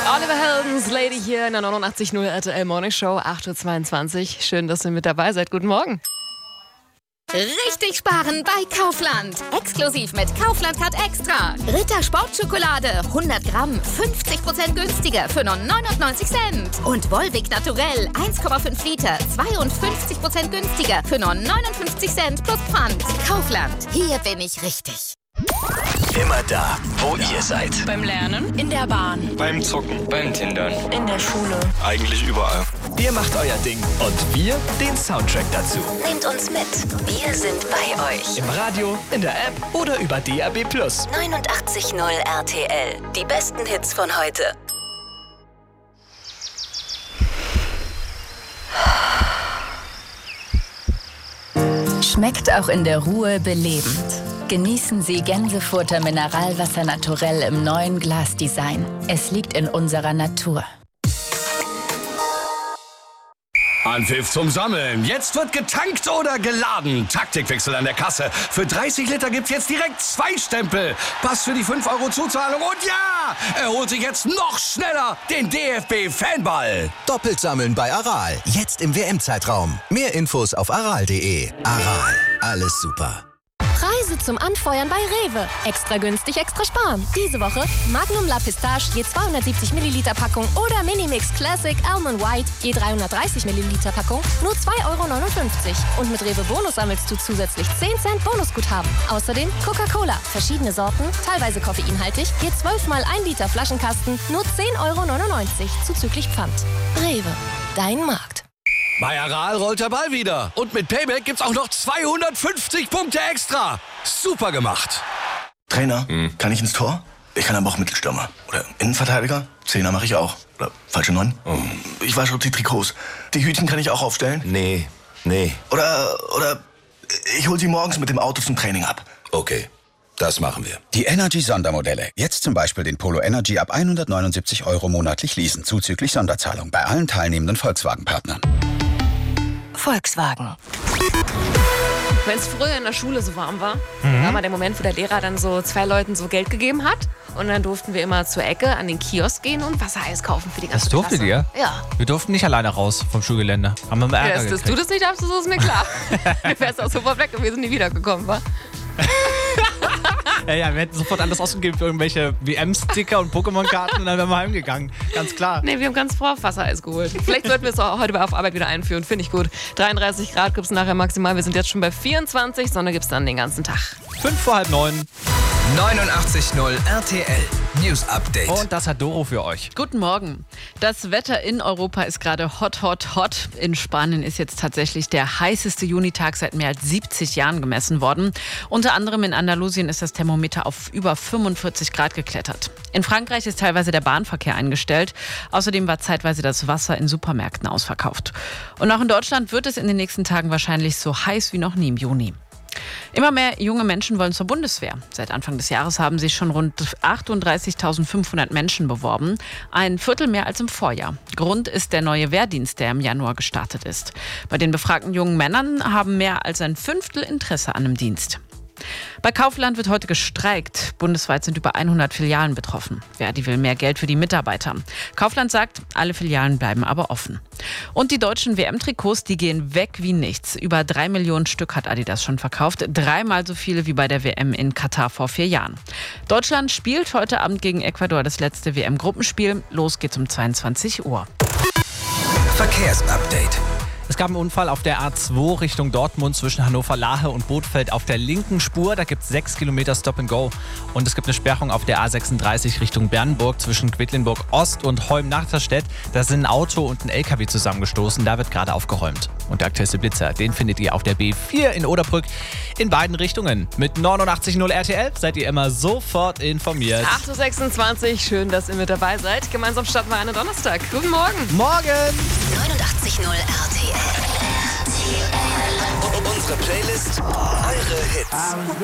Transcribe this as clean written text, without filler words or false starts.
Oliver Heldens Lady hier in der 89.0 RTL Morning Show, 8.22 Uhr. Schön, dass ihr mit dabei seid. Guten Morgen. Richtig sparen bei Kaufland. Exklusiv mit Kaufland Card Extra. Ritter Sportschokolade 100 Gramm 50% günstiger für nur 99 Cent. Und Volvic Naturell 1,5 Liter 52% günstiger für nur 59 Cent plus Pfand. Kaufland, hier bin ich richtig. Immer da, wo ihr seid. Beim Lernen, in der Bahn, beim Zocken, beim Tindern, in der Schule. eigentlich überall. Ihr macht euer Ding und wir den Soundtrack dazu. Nehmt uns mit. Wir sind bei euch. Im Radio, in der App oder über DAB+. 89.0 RTL. Die besten Hits von heute. Schmeckt auch in der Ruhe belebend. Genießen Sie Gänsefutter Mineralwasser naturell im neuen Glasdesign. Es liegt in unserer Natur. Anpfiff zum Sammeln. Jetzt wird getankt oder geladen. Taktikwechsel an der Kasse. Für 30 Liter gibt's jetzt direkt 2 Stempel. Pass für die 5 € Zuzahlung. Und ja, er holt sich jetzt noch schneller den DFB-Fanball. Doppelt sammeln bei Aral. Jetzt im WM-Zeitraum. Mehr Infos auf aral.de. Aral. Alles super. Preise zum Anfeuern bei Rewe. Extra günstig, extra sparen. Diese Woche Magnum La Pistache je 270 Milliliter Packung oder Minimix Classic Almond White je 330 Milliliter Packung nur 2,59 €. Und mit Rewe Bonus sammelst du zusätzlich 10 Cent Bonusguthaben. Außerdem Coca-Cola, verschiedene Sorten, teilweise koffeinhaltig, je 12 mal 1 Liter Flaschenkasten nur 10,99 € zuzüglich Pfand. Rewe, dein Markt. Bei Aral rollt der Ball wieder. Und mit Payback gibt's auch noch 250 Punkte extra. Super gemacht. Trainer, kann ich ins Tor? Ich kann aber auch Mittelstürmer. Oder Innenverteidiger? Zehner mache ich auch. Oder falsche 9? Ich wasche die Trikots. Die Hütchen kann ich auch aufstellen? Nee. Oder ich hol sie morgens mit dem Auto zum Training ab. Okay, das machen wir. Die Energy-Sondermodelle. Jetzt zum Beispiel den Polo Energy ab 179 € monatlich leasen, zuzüglich Sonderzahlung bei allen teilnehmenden Volkswagen-Partnern. Volkswagen. Wenn es früher in der Schule so warm war, war mal der Moment, wo der Lehrer dann so 2 Leuten so Geld gegeben hat. Und dann durften wir immer zur Ecke an den Kiosk gehen und Wassereis kaufen für die ganze Das durftet Klasse. ihr? Ja. Wir durften nicht alleine raus vom Schulgelände. Haben wir mal Ärger Dass gekriegt. du das nicht darfst, so ist mir klar. Du wärst auch sofort weg und wir sind nie wiedergekommen, wa? Ja, wir hätten sofort alles ausgegeben für irgendwelche WM-Sticker und Pokémon-Karten und dann wären wir heimgegangen. Ganz klar. Nee, wir haben ganz brav Wassereis geholt. Vielleicht sollten wir es auch heute auf Arbeit wieder einführen. Finde ich gut. 33 Grad gibt es nachher maximal. Wir sind jetzt schon bei 24. Sonne gibt es dann den ganzen Tag. 8:55. 89.0 RTL News Update. Und das hat Doro für euch. Guten Morgen. Das Wetter in Europa ist gerade hot, hot, hot. In Spanien ist jetzt tatsächlich der heißeste Junitag seit mehr als 70 Jahren gemessen worden. Unter anderem in Andalusien ist das Thermometer auf über 45 Grad geklettert. In Frankreich ist teilweise der Bahnverkehr eingestellt. Außerdem war zeitweise das Wasser in Supermärkten ausverkauft. Und auch in Deutschland wird es in den nächsten Tagen wahrscheinlich so heiß wie noch nie im Juni. Immer mehr junge Menschen wollen zur Bundeswehr. Seit Anfang des Jahres haben sich schon rund 38.500 Menschen beworben. Ein Viertel mehr als im Vorjahr. Grund ist der neue Wehrdienst, der im Januar gestartet ist. Bei den befragten jungen Männern haben mehr als ein Fünftel Interesse an dem Dienst. Bei Kaufland wird heute gestreikt. Bundesweit sind über 100 Filialen betroffen. Verdi will mehr Geld für die Mitarbeiter. Kaufland sagt, alle Filialen bleiben aber offen. Und die deutschen WM-Trikots, die gehen weg wie nichts. Über 3 Millionen Stück hat Adidas schon verkauft. 3-mal so viele wie bei der WM in Katar vor 4 Jahren. Deutschland spielt heute Abend gegen Ecuador das letzte WM-Gruppenspiel. Los geht's um 22 Uhr. Verkehrsupdate. Es gab einen Unfall auf der A2 Richtung Dortmund zwischen Hannover-Lahe und Bothfeld auf der linken Spur. Da gibt es 6 Kilometer Stop and Go. Und es gibt eine Sperrung auf der A36 Richtung Bernburg zwischen Quedlinburg Ost und Holm-Nachterstedt. Da sind ein Auto und ein LKW zusammengestoßen. Da wird gerade aufgeräumt. Und der aktuellste Blitzer, den findet ihr auf der B4 in Oderbrück in beiden Richtungen. Mit 89.0 RTL seid ihr immer sofort informiert. 8.26 Uhr, schön, dass ihr mit dabei seid. Gemeinsam starten wir einen Donnerstag. Guten Morgen. Morgen! 89.0 RTL. Unsere Playlist, eure Hits.